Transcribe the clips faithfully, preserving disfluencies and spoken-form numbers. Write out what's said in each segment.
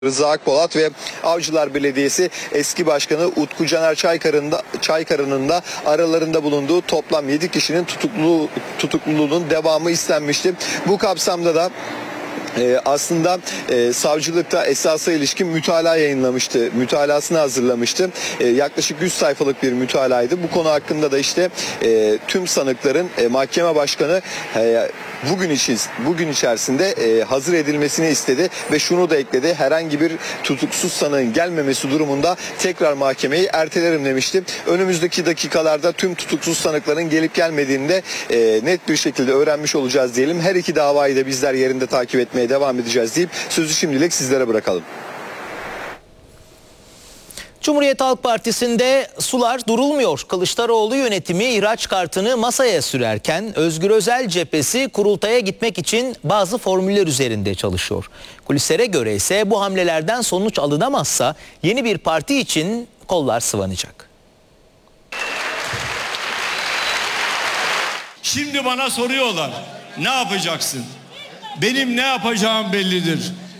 Rıza Akpolat ve Avcılar Belediyesi eski başkanı Utku Caner Çaykarı'nın da, Çaykarı'nın da aralarında bulunduğu toplam yedi kişinin tutuklu, tutukluluğunun devamı istenmişti. Bu kapsamda da Ee, aslında e, savcılıkta esasa ilişkin mütalaa yayınlamıştı. Mütalasını hazırlamıştı. E, yaklaşık yüz sayfalık bir mütalaydı. Bu konu hakkında da işte e, tüm sanıkların e, mahkeme başkanı e, bugün için bugün içerisinde e, hazır edilmesini istedi ve şunu da ekledi. Herhangi bir tutuksuz sanığın gelmemesi durumunda tekrar mahkemeyi ertelerim demişti. Önümüzdeki dakikalarda tüm tutuksuz sanıkların gelip gelmediğini de e, net bir şekilde öğrenmiş olacağız diyelim. Her iki davayı da bizler yerinde takip etmeye devam edeceğiz deyip sözü şimdilik sizlere bırakalım. Cumhuriyet Halk Partisi'nde sular durulmuyor. Kılıçdaroğlu yönetimi ihraç kartını masaya sürerken Özgür Özel cephesi kurultaya gitmek için bazı formüller üzerinde çalışıyor. Kulislere göre ise bu hamlelerden sonuç alınamazsa yeni bir parti için kollar sıvanacak. Şimdi bana soruyorlar, ne yapacaksın? Benim ne yapacağım bellidir.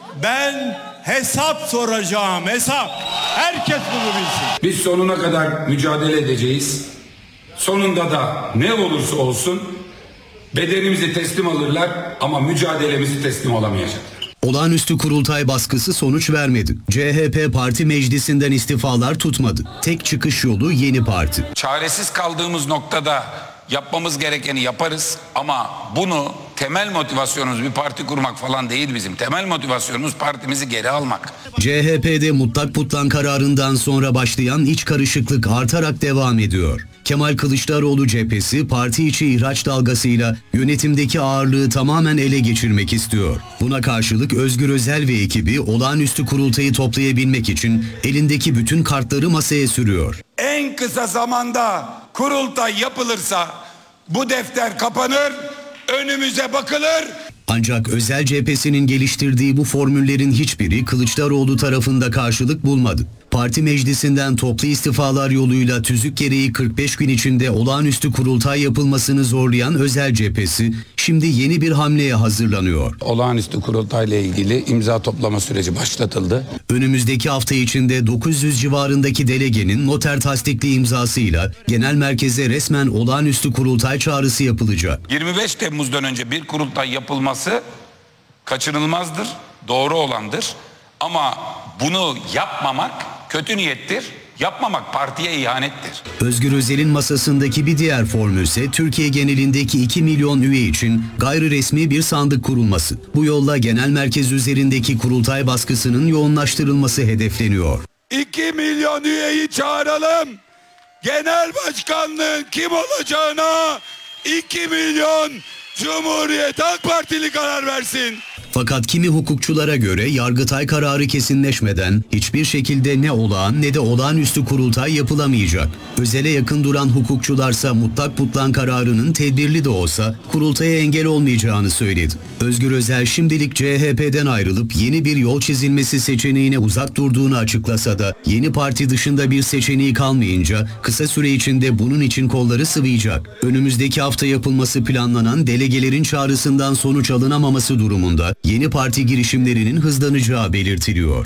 Ben hesap soracağım, hesap. Herkes bunu bilsin. Biz sonuna kadar mücadele edeceğiz. Sonunda da ne olursa olsun bedenimizi teslim alırlar ama mücadelemizi teslim olamayacaklar. Olağanüstü kurultay baskısı sonuç vermedi. C H P parti meclisinden istifalar tutmadı. Tek çıkış yolu yeni parti. Çaresiz kaldığımız noktada yapmamız gerekeni yaparız ama bunu temel motivasyonumuz bir parti kurmak falan değil bizim. Temel motivasyonumuz partimizi geri almak. C H P'de mutlak putlan kararından sonra başlayan iç karışıklık artarak devam ediyor. Kemal Kılıçdaroğlu cephesi parti içi ihraç dalgasıyla yönetimdeki ağırlığı tamamen ele geçirmek istiyor. Buna karşılık Özgür Özel ve ekibi olağanüstü kurultayı toplayabilmek için elindeki bütün kartları masaya sürüyor. En kısa zamanda kurultay yapılırsa bu defter kapanır, önümüze bakılır. Ancak Özel cephesinin geliştirdiği bu formüllerin hiçbiri Kılıçdaroğlu tarafında karşılık bulmadı. Parti meclisinden toplu istifalar yoluyla tüzük gereği kırk beş gün içinde olağanüstü kurultay yapılmasını zorlayan Özel cephesi şimdi yeni bir hamleye hazırlanıyor. Olağanüstü kurultayla ilgili imza toplama süreci başlatıldı. Önümüzdeki hafta içinde dokuz yüz civarındaki delegenin noter tasdikli imzasıyla genel merkeze resmen olağanüstü kurultay çağrısı yapılacak. yirmi beş Temmuz'dan önce bir kurultay yapılması kaçınılmazdır, doğru olandır. Ama bunu yapmamak kötü niyettir, yapmamak partiye ihanettir. Özgür Özel'in masasındaki bir diğer formül ise Türkiye genelindeki iki milyon üye için gayri resmi bir sandık kurulması. Bu yolla genel merkez üzerindeki kurultay baskısının yoğunlaştırılması hedefleniyor. iki milyon üyeyi çağıralım. Genel başkanlığın kim olacağına iki milyon Cumhuriyet Halk Partili karar versin. Fakat kimi hukukçulara göre Yargıtay kararı kesinleşmeden hiçbir şekilde ne olağan ne de olağanüstü kurultay yapılamayacak. Özel'e yakın duran hukukçularsa mutlak putlan kararının tedbirli de olsa kurultaya engel olmayacağını söyledi. Özgür Özel şimdilik C H P'den ayrılıp yeni bir yol çizilmesi seçeneğine uzak durduğunu açıklasa da yeni parti dışında bir seçeneği kalmayınca kısa süre içinde bunun için kolları sıvayacak. Önümüzdeki hafta yapılması planlanan delegelerin çağrısından sonuç alınamaması durumunda yeni parti girişimlerinin hızlanacağı belirtiliyor.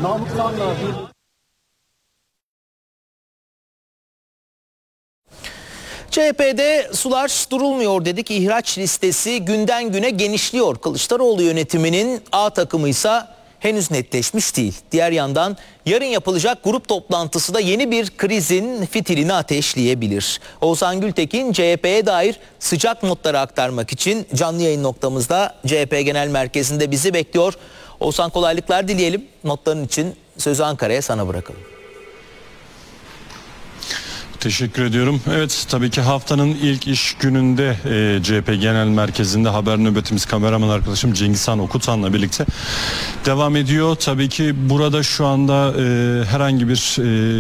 C H P'de sular durulmuyor dedik. İhraç listesi günden güne genişliyor. Kılıçdaroğlu yönetiminin A takımı ise henüz netleşmiş değil. Diğer yandan yarın yapılacak grup toplantısı da yeni bir krizin fitilini ateşleyebilir. Oğuzhan Gültekin C H P'ye dair sıcak notları aktarmak için canlı yayın noktamızda C H P Genel Merkezi'nde bizi bekliyor. Oğuzhan, kolaylıklar dileyelim. Notların için sözü Ankara'ya sana bırakalım. Teşekkür ediyorum. Evet, tabii ki haftanın ilk iş gününde e, C H P Genel Merkezi'nde haber nöbetimiz kameraman arkadaşım Cengizhan Okutan'la birlikte devam ediyor. Tabii ki burada şu anda e, herhangi bir e,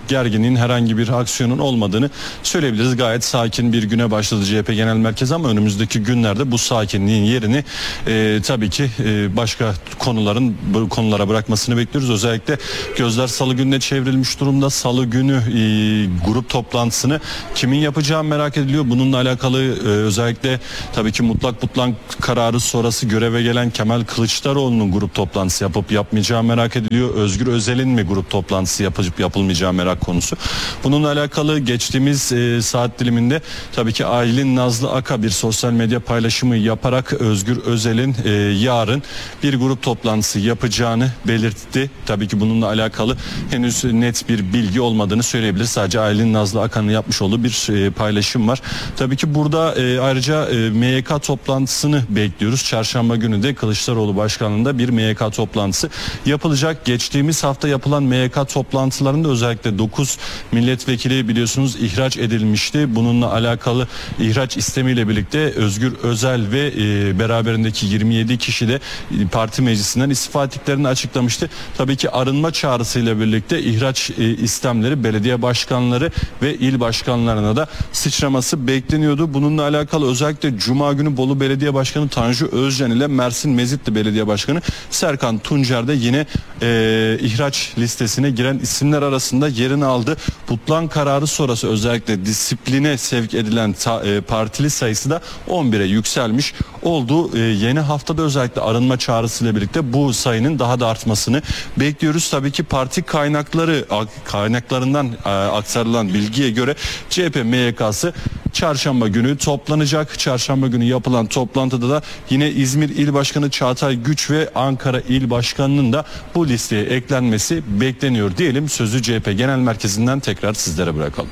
gerginliğin, herhangi bir aksiyonun olmadığını söyleyebiliriz. Gayet sakin bir güne başladı C H P Genel Merkezi ama önümüzdeki günlerde bu sakinliğin yerini e, tabii ki e, başka konuların bu konulara bırakmasını bekliyoruz. Özellikle gözler Salı gününe çevrilmiş durumda. Salı günü e, grup toplantısını kimin yapacağı merak ediliyor. Bununla alakalı e, özellikle tabii ki mutlak mutlak kararı sonrası göreve gelen Kemal Kılıçdaroğlu'nun grup toplantısı yapıp yapmayacağı merak ediliyor. Özgür Özel'in mi grup toplantısı yapıp yapılmayacağı merak konusu. Bununla alakalı geçtiğimiz e, saat diliminde tabii ki Aylin Nazlı Aka bir sosyal medya paylaşımı yaparak Özgür Özel'in e, yarın bir grup toplantısı yapacağını belirtti. Tabii ki bununla alakalı henüz net bir bilgi olmadığını söyleyebiliriz. Sadece Aylin Nazlı Akan'ın yapmış olduğu bir e, paylaşım var. Tabii ki burada e, ayrıca e, M Y K toplantısını bekliyoruz. Çarşamba günü de Kılıçdaroğlu başkanlığında bir M Y K toplantısı yapılacak. Geçtiğimiz hafta yapılan M Y K toplantılarında özellikle dokuz milletvekili biliyorsunuz ihraç edilmişti. Bununla alakalı ihraç istemiyle birlikte Özgür Özel ve e, beraberindeki yirmi yedi kişi de parti meclisinden istifa ettiklerini açıklamıştı. Tabii ki arınma çağrısıyla birlikte ihraç e, istemleri belediye başkanları ve il başkanlarına da sıçraması bekleniyordu. Bununla alakalı özellikle Cuma günü Bolu Belediye Başkanı Tanju Özcan ile Mersin Mezitli Belediye Başkanı Serkan Tuncer de yine e, ihraç listesine giren isimler arasında yerini aldı. Butlan kararı sonrası özellikle disipline sevk edilen ta, e, partili sayısı da on bire yükselmiş oldu. E, yeni haftada özellikle arınma çağrısıyla birlikte bu sayının daha da artmasını bekliyoruz. Tabii ki parti kaynakları kaynaklarından e, aktarılan bilgiye göre C H P M Y K'sı Çarşamba günü toplanacak. Çarşamba günü yapılan toplantıda da yine İzmir İl Başkanı Çağatay Güç ve Ankara İl Başkanı'nın da bu listeye eklenmesi bekleniyor diyelim. Sözü C H P Genel Merkezi'nden tekrar sizlere bırakalım.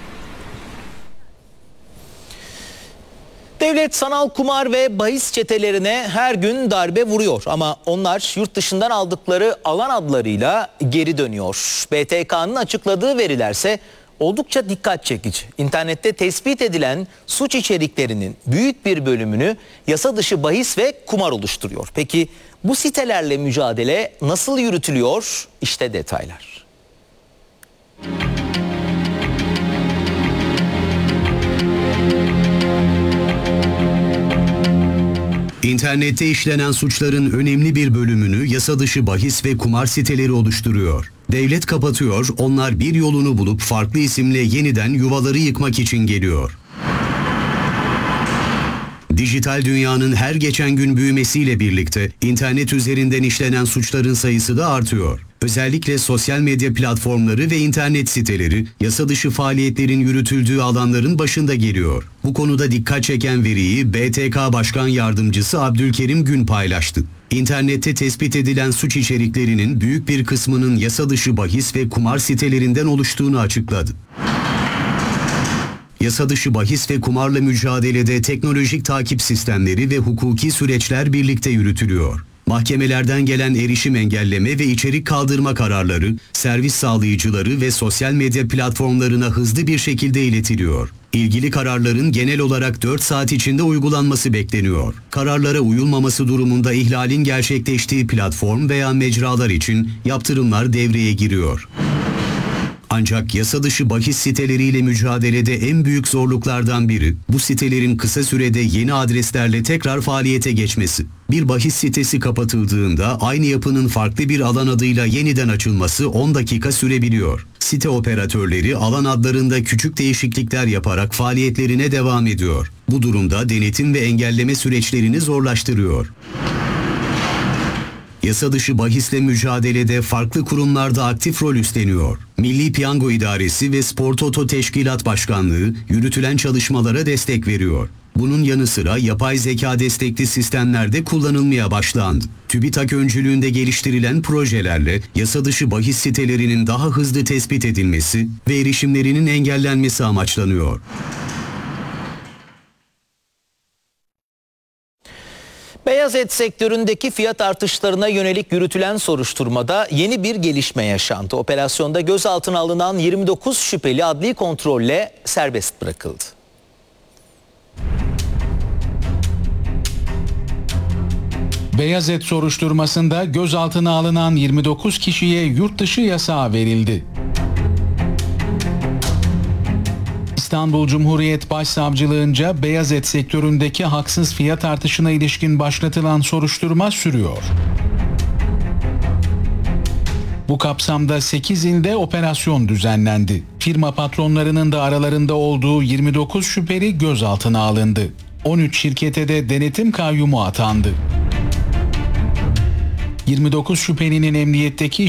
Devlet sanal kumar ve bahis çetelerine her gün darbe vuruyor ama onlar yurt dışından aldıkları alan adlarıyla geri dönüyor. B T K'nın açıkladığı verilerse oldukça dikkat çekici. İnternette tespit edilen suç içeriklerinin büyük bir bölümünü yasa dışı bahis ve kumar oluşturuyor. Peki bu sitelerle mücadele nasıl yürütülüyor? İşte detaylar. İnternette işlenen suçların önemli bir bölümünü yasa dışı bahis ve kumar siteleri oluşturuyor. Devlet kapatıyor, onlar bir yolunu bulup farklı isimle yeniden yuvaları yıkmak için geliyor. Dijital dünyanın her geçen gün büyümesiyle birlikte internet üzerinden işlenen suçların sayısı da artıyor. Özellikle sosyal medya platformları ve internet siteleri yasa dışı faaliyetlerin yürütüldüğü alanların başında geliyor. Bu konuda dikkat çeken veriyi B T K Başkan Yardımcısı Abdülkerim Gün paylaştı. İnternette tespit edilen suç içeriklerinin büyük bir kısmının yasa dışı bahis ve kumar sitelerinden oluştuğunu açıkladı. Yasa dışı bahis ve kumarla mücadelede teknolojik takip sistemleri ve hukuki süreçler birlikte yürütülüyor. Mahkemelerden gelen erişim engelleme ve içerik kaldırma kararları, servis sağlayıcıları ve sosyal medya platformlarına hızlı bir şekilde iletiliyor. İlgili kararların genel olarak dört saat içinde uygulanması bekleniyor. Kararlara uyulmaması durumunda ihlalin gerçekleştiği platform veya mecralar için yaptırımlar devreye giriyor. Ancak yasa dışı bahis siteleriyle mücadelede en büyük zorluklardan biri bu sitelerin kısa sürede yeni adreslerle tekrar faaliyete geçmesi. Bir bahis sitesi kapatıldığında aynı yapının farklı bir alan adıyla yeniden açılması on dakika sürebiliyor. Site operatörleri alan adlarında küçük değişiklikler yaparak faaliyetlerine devam ediyor. Bu durumda denetim ve engelleme süreçlerini zorlaştırıyor. Yasa dışı bahisle mücadelede farklı kurumlarda aktif rol üstleniyor. Milli Piyango İdaresi ve Spor Toto Teşkilat Başkanlığı yürütülen çalışmalara destek veriyor. Bunun yanı sıra yapay zeka destekli sistemlerde kullanılmaya başlandı. TÜBİTAK öncülüğünde geliştirilen projelerle yasa dışı bahis sitelerinin daha hızlı tespit edilmesi ve erişimlerinin engellenmesi amaçlanıyor. Beyaz et sektöründeki fiyat artışlarına yönelik yürütülen soruşturmada yeni bir gelişme yaşandı. Operasyonda gözaltına alınan yirmi dokuz şüpheli adli kontrolle serbest bırakıldı. Beyaz et soruşturmasında gözaltına alınan yirmi dokuz kişiye yurt dışı yasağı verildi. İstanbul Cumhuriyet Başsavcılığınca beyaz et sektöründeki haksız fiyat artışına ilişkin başlatılan soruşturma sürüyor. Bu kapsamda sekiz ilde operasyon düzenlendi. Firma patronlarının da aralarında olduğu yirmi dokuz şüpheli gözaltına alındı. on üç şirkete de denetim kayyumu atandı. yirmi dokuz şüphelinin emniyetteki